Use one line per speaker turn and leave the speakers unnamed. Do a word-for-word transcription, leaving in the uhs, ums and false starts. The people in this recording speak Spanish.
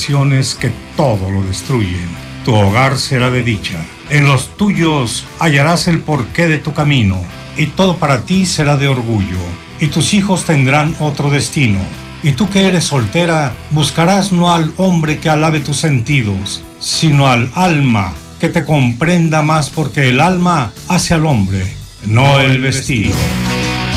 pasiones que todo lo destruyen. Tu hogar será de dicha. En los tuyos hallarás el porqué de tu camino, y todo para ti será de orgullo, y tus hijos tendrán otro destino. Y tú que eres soltera, buscarás no al hombre que alabe tus sentidos, sino al alma que te comprenda más, porque el alma hace al hombre, no el vestido.